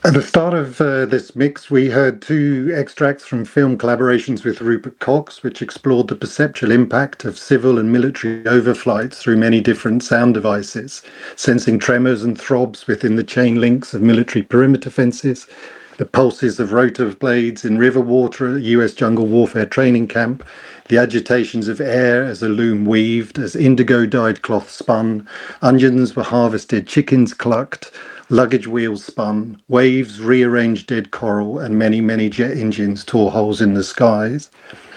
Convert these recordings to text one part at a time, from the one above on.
At the start of this mix, we heard two extracts from film collaborations with Rupert Cox, which explored the perceptual impact of civil and military overflights through many different sound devices, sensing tremors and throbs within the chain links of military perimeter fences, the pulses of rotor blades in river water at a US jungle warfare training camp, the agitations of air as a loom weaved, as indigo dyed cloth spun, onions were harvested, chickens clucked, luggage wheels spun, waves rearranged dead coral, and many, many jet engines tore holes in the skies.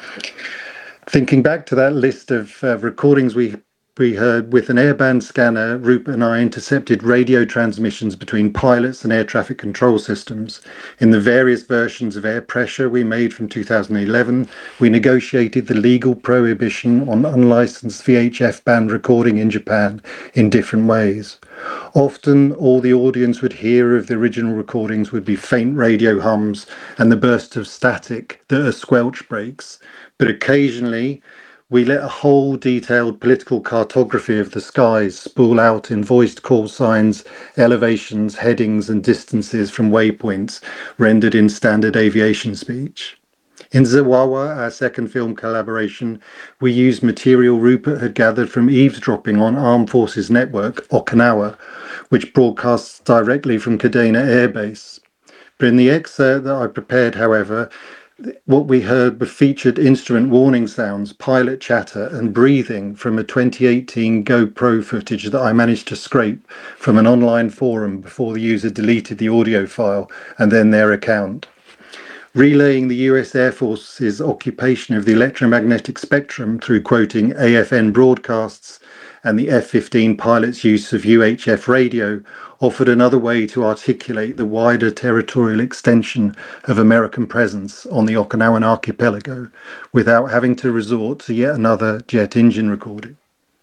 Thinking back to that list of recordings we heard, with an airband scanner, Rupert and I intercepted radio transmissions between pilots and air traffic control systems. In the various versions of air pressure we made from 2011, we negotiated the legal prohibition on unlicensed VHF band recording in Japan in different ways. Often, all the audience would hear of the original recordings would be faint radio hums and the burst of static that are squelch breaks. But occasionally, we let a whole detailed political cartography of the skies spool out in voiced call signs, elevations, headings, and distances from waypoints rendered in standard aviation speech. In Zawawa, our second film collaboration, we used material Rupert had gathered from eavesdropping on Armed Forces Network, Okinawa, which broadcasts directly from Kadena Air Base. But in the excerpt that I prepared, however, what we heard were featured instrument warning sounds, pilot chatter, and breathing from a 2018 GoPro footage that I managed to scrape from an online forum before the user deleted the audio file and then their account. Relaying the US Air Force's occupation of the electromagnetic spectrum through quoting AFN broadcasts and the F-15 pilot's use of UHF radio offered another way to articulate the wider territorial extension of American presence on the Okinawan archipelago without having to resort to yet another jet engine recording.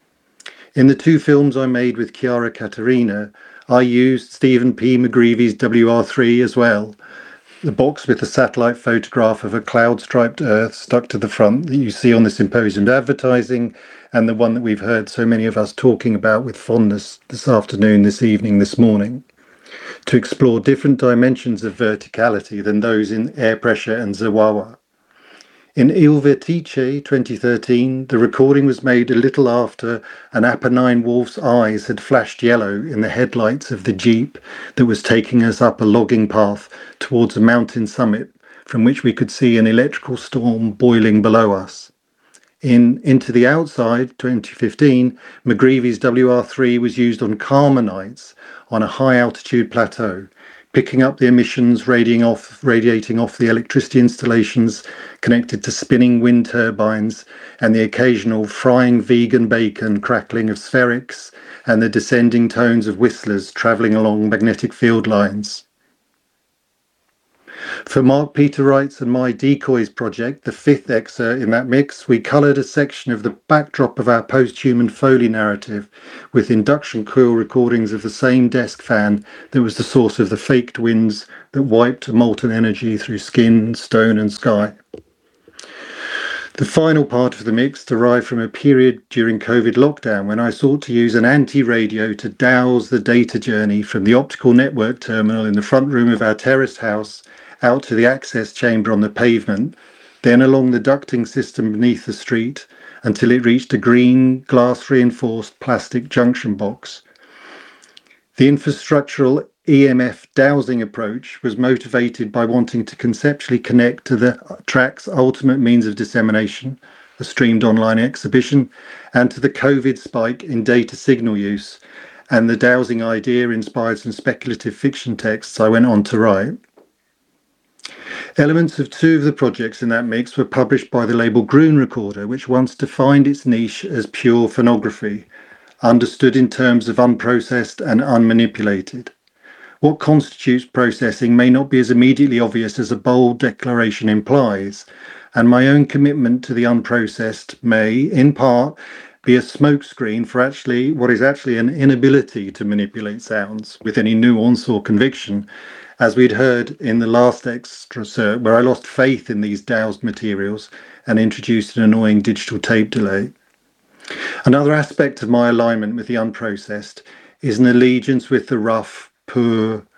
In the two films I made with Chiara Caterina, I used Stephen P. McGreevy's WR3 as well, the box with the satellite photograph of a cloud-striped Earth stuck to the front that you see on the symposium advertising, and the one that we've heard so many of us talking about with fondness this afternoon, this evening, this morning, to explore different dimensions of verticality than those in air pressure and Zawawa. In Il Vertice 2013, the recording was made a little after an Apennine wolf's eyes had flashed yellow in the headlights of the Jeep that was taking us up a logging path towards a mountain summit from which we could see an electrical storm boiling below us. In Into the Outside 2015, McGreevy's WR3 was used on calmer nights on a high altitude plateau, picking up the emissions radiating off the electricity installations connected to spinning wind turbines and the occasional frying vegan bacon crackling of spherics and the descending tones of whistlers travelling along magnetic field lines. For Mark Peter Wright's and my Decoys project, the fifth excerpt in that mix, we coloured a section of the backdrop of our post-human Foley narrative with induction coil recordings of the same desk fan that was the source of the faked winds that wiped molten energy through skin, stone and sky. The final part of the mix derived from a period during COVID lockdown when I sought to use an anti-radio to dowse the data journey from the optical network terminal in the front room of our terraced house out to the access chamber on the pavement, then along the ducting system beneath the street until it reached a green, glass-reinforced plastic junction box. The infrastructural EMF dowsing approach was motivated by wanting to conceptually connect to the track's ultimate means of dissemination, a streamed online exhibition, and to the COVID spike in data signal use, and the dowsing idea inspired some speculative fiction texts I went on to write. Elements of two of the projects in that mix were published by the label Gruen Recorder, which once defined its niche as pure phonography, understood in terms of unprocessed and unmanipulated. What constitutes processing may not be as immediately obvious as a bold declaration implies, and my own commitment to the unprocessed may, in part, be a smokescreen for what is actually an inability to manipulate sounds with any nuance or conviction, as we'd heard in the last excerpt, where I lost faith in these dowsed materials and introduced an annoying digital tape delay. Another aspect of my alignment with the unprocessed is an allegiance with the rough, poor,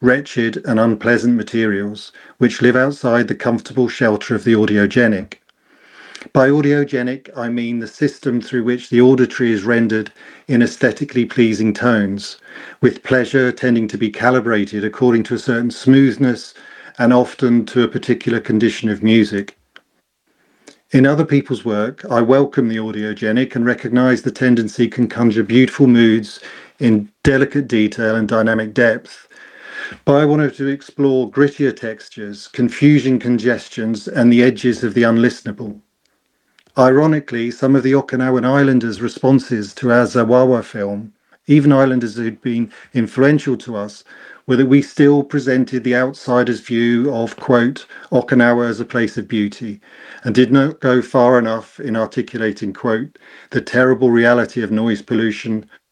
wretched, and unpleasant materials, which live outside the comfortable shelter of the audiogenic. By audiogenic, I mean the system through which the auditory is rendered in aesthetically pleasing tones, with pleasure tending to be calibrated according to a certain smoothness and often to a particular condition of music. In other people's work, I welcome the audiogenic and recognize the tendency can conjure beautiful moods in delicate detail and dynamic depth. But I wanted to explore grittier textures, confusing congestions, and the edges of the unlistenable. Ironically, some of the Okinawan Islanders' responses to our Zawawa film, even Islanders who'd been influential to us, were that we still presented the outsider's view of, quote, Okinawa as a place of beauty, and did not go far enough in articulating, quote, the terrible reality of noise pollution,